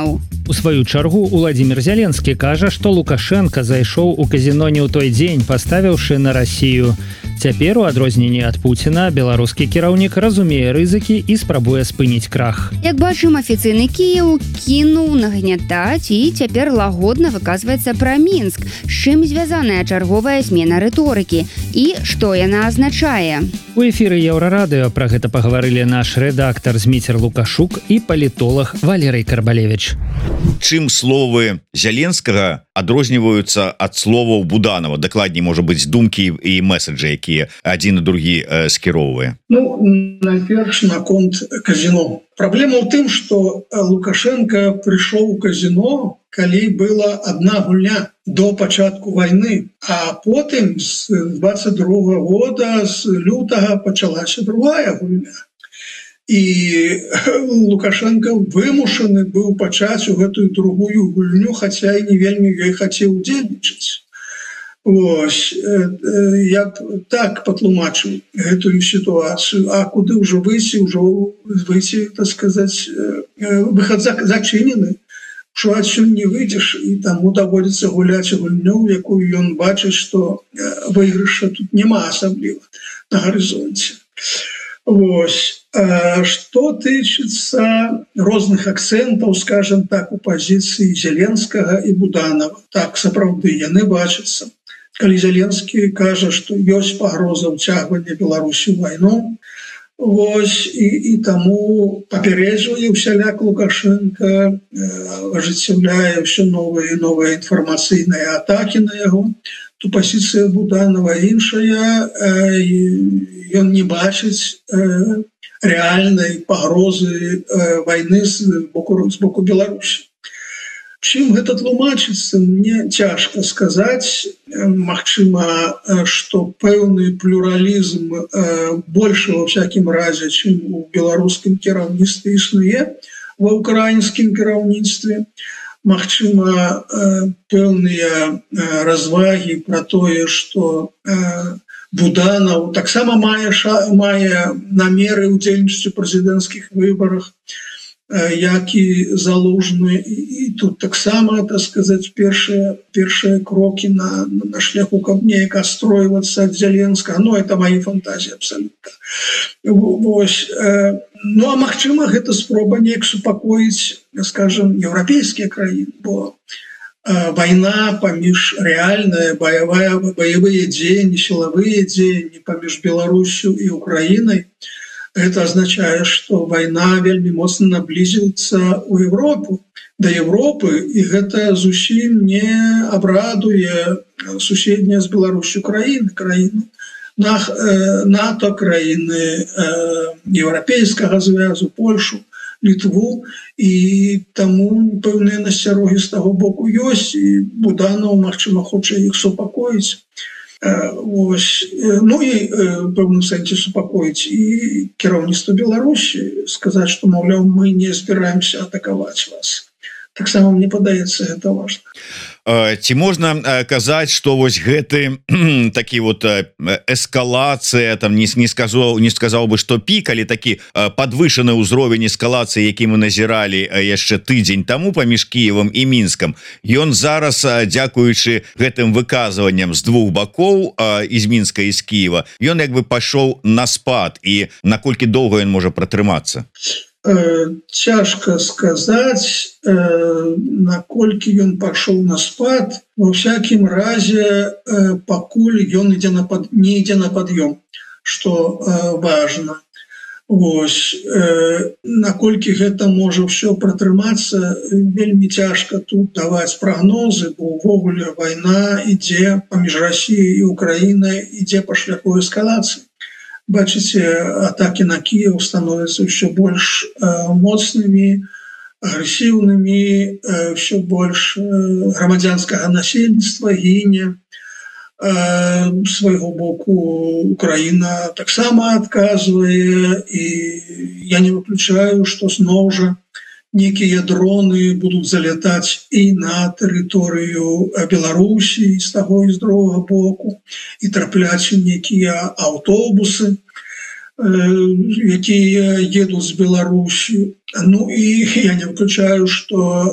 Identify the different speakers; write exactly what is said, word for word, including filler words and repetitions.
Speaker 1: буданаў.
Speaker 2: У сваю чаргу Уладзімір Зяленскі кажа, што Лукашенка зайшоў у казіно не ў той дзень, паставіўшы на Расію. Цяпер, у адрозненні ад Пуціна, беларускі кіраўнік разумее рызыкі і спрабуе спыніць крах.
Speaker 1: Як бачым, афіцыйны Кіеў кінуў нагнятаць і цяпер лагодна выказваецца пра Мінск, з чым звязаная чарговая змена рыторыкі і што яна азначае.
Speaker 2: У эфіры Еўрарадыё пра гэта пагаварылі наш рэдактар Зміцер Лукашук і палітолог Валерый Карбалевіч.
Speaker 3: Чым словы Зяленскага адрозніваюцца ад словаў Буданова, дакладней, можа быць, думкі і месседжы, якія адзін і другі э, скіроўвае?
Speaker 4: Ну, найперш наконт казино. Праблема ў тым, што Лукашенко прыйшоў у казино, калі была адна гульня до пачатку вайны, а потым з двадцать другога года, з лютага пачалася другая гульня. І Лукашенко вымушаны быў пачаць у гэтую другую гульню, хаця і не вельмі ёй хацеў удзельнічаць. Вось, я б так патлумачыў гэтую сітуацыю, а куды ўжо выйсці, ўжо выйсці, так сказаць, выхад зачынены, што адсюль не выйдзеш, і таму даводзіцца гуляць гульню, якую ён бачыць, што выйгрыша тут няма асабліва на гарызонце. Вось. Што тычыцца розных акцэнтаў, скажем так, у пазіцыі Зяленскага і Буданова. Так, сапраўды, яны бачацца. Калі Зяленскі кажа, што ёсць пагроза ўцягвання Беларусі ў вайну, вось, і, і таму папярэджвае ўсяляк Лукашенко, ажыццяўляе ўсё новыя і новыя інфармацыйныя атакі на яго, то пазіцыя Буданова іншая, ён не бачыць рэальнай пагрозы вайны з боку, з боку Беларусі. Чым гэта тлумачыцца, мне цяжка сказаць. Магчыма, што пэўны плюралізм больше ва всякім разе, чым у беларускім кіраўніцтве існуе ва ўкраінскім кіраўніцтве. Магчыма, пэўныя развагі пра тое, што Буданов таксама мае, мае намеры ўдзельнічаць у прэзідэнцкіх выбарах, як і Залужны, і тут таксама, так сказаць, першыя, першыя крокі на, на шляху, каб неяк адстройвацца ад Зяленскага. Ну, это мои фантазіі абсалютна. Вось. Ну, а магчыма, гэта спроба неяк супакоіць, скажем, еўрапейскія краіны, бо война паміж реальная боевая боевые дзеянні, силовые дзеянні паміж Беларусью и Украиной, это означает, что война вельмі моцна наблизится у Европу, до Европы, и это зусім не обрадуе суседние с Беларусью краины, краины НАТО, краины Европейского звязу, Польшу, Літву, і таму пэўныя насцярогі з таго боку ёсць, і Буданов, магчыма, хоча іх супакоіць. Ось. Ну і пэўным сэнсе супакоіць і кіраўніцтва Беларусі, сказаць, што, маўляў, мы не збіраемся атакаваць вас. Таксама мне падаецца, гэта важна.
Speaker 3: Ці можна казаць, што вось гэты такі вот эскалацыя, там не, не сказаў, не сказаў бы, што пік, але такі падвышаны ўзровень эскалацыі, які мы назіралі яшчэ тыдзень таму паміж Кіевам і Мінскам, ён зараз, дзякуючы гэтым выказванням з двух бакоў, і з Мінска і з Кіева, ён як бы пайшоў на спад, і наколькі доўга ён можа пратрымацца?
Speaker 4: Цяжка сказаць, наколькі ён пашоў на спад. Во всякім разе, пакуль ён ідзе на пад... не ідзе на пад'ём, што важна. Вось. Наколькі гэта можа ўсё пратрымацца, вельмі цяжка тут даваць прагнозы, бо ўвогуле вайна ідзе паміж Расіяй і Украінай, ідзе па шляху эскалацыі. Бачыце, атакі на Кіев становяцца ўсё больш э, моцнымі, агрэсіўнымі, э, ўсё больш э, грамадзянскага насельніцтва гіне. Э, свайго боку Украіна таксама адказвае, і я не выключаю, што зноў жа некія дроны будуць залятаць і на тэрыторыю Беларусі з таго і з другога боку, і трапляць некія аўтобусы, якія едуць з Беларусі. Ну і я не выключаю, што